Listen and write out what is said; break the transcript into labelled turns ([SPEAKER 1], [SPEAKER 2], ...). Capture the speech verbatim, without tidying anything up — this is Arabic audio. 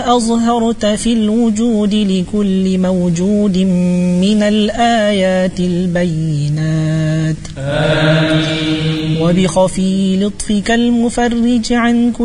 [SPEAKER 1] أظهرت في الوجود لكل موجود من الآيات البينات. آمين. وبخفي لطفك المفرج عن كل